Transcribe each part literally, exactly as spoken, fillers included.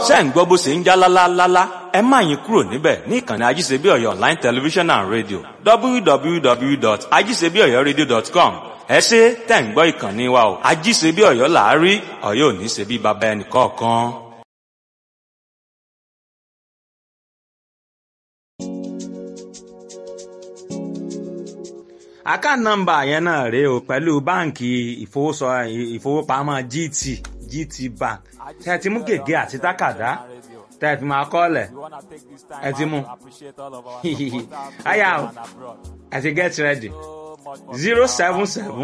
ṣé ń gbọ́ bó ṣe ń já lálálálá ẹ má yín kúrò níbẹ̀ ní ìkànnì ajíṣebí ọ̀yọ́ online television and radio w w w dot ajíṣebí ọ̀yọ́ radio dot com ẹ ṣé tẹ̀ ń gbọ́ ìkànnì wa o ajíṣebí ọ̀yọ́ làárí ọ̀yọ́ ò ní ṣe bí baba ẹnì kọ̀ọ̀kan. account number yẹn náà rèé o pẹ̀lú báǹkì ìfowópamọ́ gt gt bank tẹ́ ẹ ti mú gègé àti tákàdá tẹ́ ẹ fi máa kọ́ọ̀lẹ̀ ẹ ti mú àyà o ẹ ti get ready zero seven seven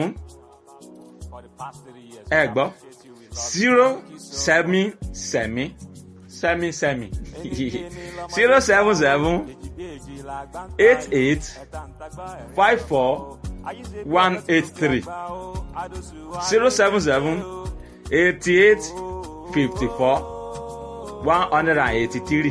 ẹ gbọ́ zero semi semi semi semi zero seven seven eight eight five four one eight three zero seven seven eighty eight fifty four one hundred and eighty three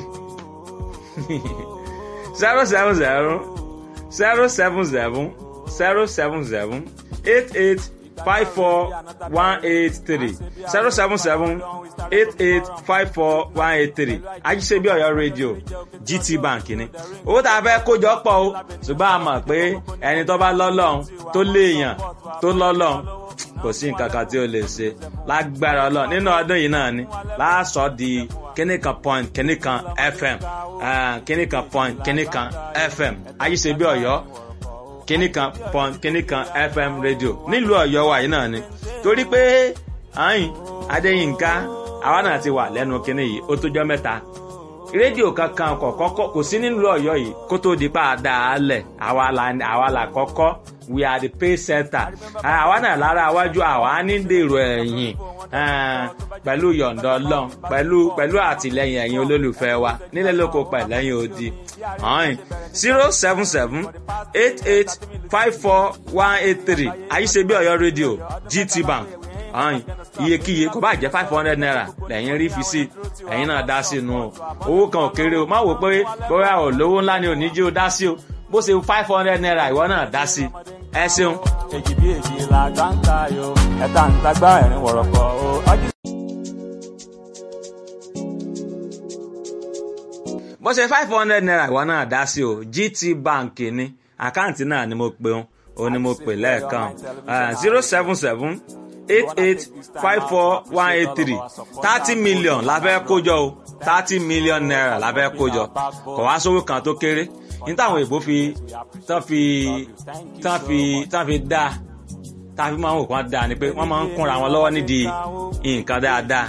zero seven zero zero seven seven zero seven seven eight eight five four one eight three zero seven seven eight eight five four one eight three ajíṣebí ọ̀yọ́ rédíò gt bank ni owó tá a fẹ́ kójọ pọ̀ o ṣùgbọ́n a mọ̀ pé ẹni tó bá lọ́lọ́run tó léèyàn tó lọ́lọ́run kò sí nǹkan kan tí ó lè ṣe lágbára ọlọ́run nínú ọdún yìí náà ni láàsọ di kíníkan point kíníkan fm kíníkan point kíníkan fm ajíṣebí ọ̀yọ́ kíníkan point kíníkan fm rédíò nílùú ọ̀yọ́ wa yìí náà ni torí pé ayin adéyínká àwa náà ti wà lẹ́nu kíní yìí ó tójọ́ mẹ́ta rédíò kankan kọ̀kọ́kọ́ kò sí nílùú ọ̀yọ́ yìí kó tó di pa àdáálẹ̀ àwa là kọ́kọ́ we are the pay center àwa náà lára iwájú àwa ní dèrò ẹ̀yìn pẹ̀lú yọ̀ǹda ọlọ́run pẹ̀lú pẹ̀lú àtìlẹyìn ẹ̀yin olólùfẹ́ wa nílẹ̀ lóko pẹ̀lẹ́yìn odi zero seven seven eight eight five four one eight three àyíṣebí ọ̀yọ́ rédíò gt bank iyekíye kò bá jẹ́ five hundred naira lẹ́yìn rí fi sí ẹ̀yin náà dá sí inú o owó kan ò kéré o má wò pé bóyá ò lówó ńlá ni ò ní jí o dá sí o bó ṣe five hundred naira ìwọ náà dá sí ẹ ṣeun. èjì bí èjì la gbá ń ta yo ẹ̀ta ń tagbá ẹ̀rín wọ̀rọ̀kọ̀ o. bó ṣe five hundred naira ìwọ náà dá sí o gt bank ni àkáǹtì náà ni mo pe òun òun ni mo pè lẹ́ẹ̀kan zero seven seven eight eight five four one eight three thirty million la fẹ́ kójọ o thirty million naira la fẹ́ kójọ kò wá sówó kan tó kéré ní táwọn èèbó fi tán fi tán fi tán fi dá tán fi máa ń wò kán dá ni pé wọ́n máa ń kúnra wọn lọ́wọ́ nídìí nǹkan dáadáa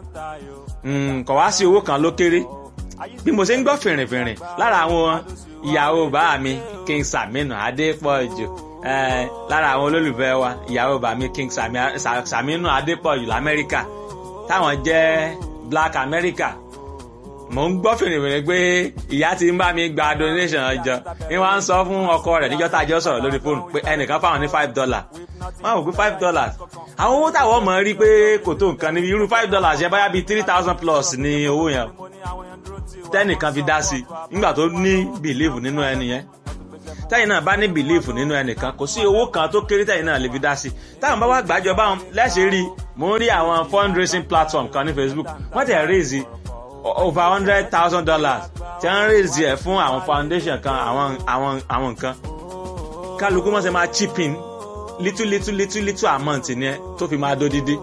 kò wá sí owó kan ló kéré bí mo ṣe ń gbọ́ fìrìnfìrìn lára àwọn ìyàwó bàá mi King Saminu Adépọ̀jù lára àwọn olólùfẹ́ wa ìyàwó bàá mi King Saminu Adépọ̀jù lamẹ́ríkà táwọn jẹ́ Black America mo ń gbọ́ fìrìfìrì pé ìyá ti ń bá mi gba donation ọjọ́ ni wọ́n á sọ fún ọkọ rẹ̀ níjọ́ tá a jọ sọ̀rọ̀ lórí fóònù pé ẹnìkan fáwọn ní five dollars wọ́n á wò pé five dollars àwọn owó táwọn mọ̀ rí pé kò tó nǹkan níbi irú five dollars yẹn báyà bíi three thousand plus ní owó yẹn tẹ́nìkan fi dá sí nígbà tó ní believe nínú ẹni yẹn tẹ́yìn náà bá ní believe nínú ẹnìkan kò sí owó kan tó kéré tẹ́yìn náà lè fi dá sí táwọn bá wá gbàjọ báwọn lẹ́sẹ̀ rí mo ń rí àwọn fundraising platform kan ní Facebook wọ́n tẹ̀ raise over hundred thousand dollars tí wọ́n raise ẹ̀ fún àwọn foundation kan àwọn àwọn àwọn nǹkan kálukú wọ́n ṣe máa chip in little little little little amount ní ẹ tó fi máa dódídé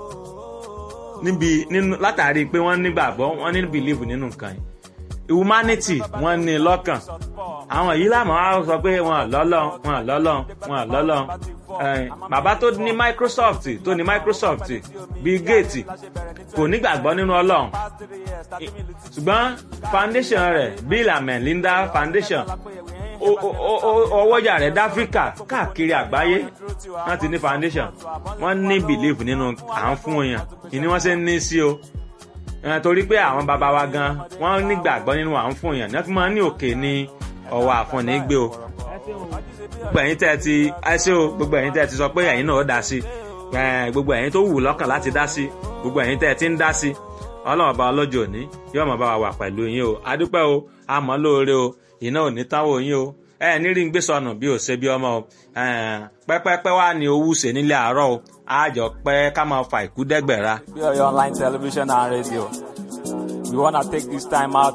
níbi nínú látàrí pé wọ́n nígbàgbọ́ wọ́n ní believe nínú nǹkan yìí humanity wọ́n ní lọ́kàn àwọn yìí láàmú á sọ pé wọ́n lọ́lọ́ wọ́n lọ́lọ́ wọ́n lọ́lọ́ bàbá tó ní Microsoft tó ní Microsoft Bill Gates kò nígbàgbọ́ nínú Ọlọ́run ṣùgbọ́n foundation rẹ̀ Bill and Melinda Foundation ọwọ́jà rẹ̀ dáfíríkà káàkiri àgbáyé wọ́n ti ní foundation wọ́n ní belief nínú à ń fún èèyàn ìní wọ́n ṣe ń ní sí o torí pé àwọn bàbá wa gan wọ́n nígbàgbọ́ nínú à ń fún èèyàn ní wọ́n fi máa ń ní òkè ní ọwọ́ àfọ̀nì gbé o gbogbo ẹ̀yin tẹ́ ti ẹṣẹ́ o gbogbo ẹ̀yin tẹ́ ti sọ pé ẹ̀yin náà ó dá sí gbogbo ẹ̀yin tó wù lọ́kàn láti dá sí gbogbo ẹ̀yin tẹ́ ti ń dá sí Ọlọ́run bá ọlọ́jọ́ òní yóò máa bá wa wà pẹ̀lú yín o adúpẹ́ o àmọ́ lóore o iná ò ní táwọn yín o ẹ ní rí ń gbé sọnù bí ò ṣe bí ọmọ o pẹ́pẹ́pẹ́ wà ní owó ṣe nílé àárọ̀ o àjọ pẹ́ ká máa fa ìkú dẹ́gbẹ̀ra. Ọ̀yọ́ online television and radio We wanna take this time out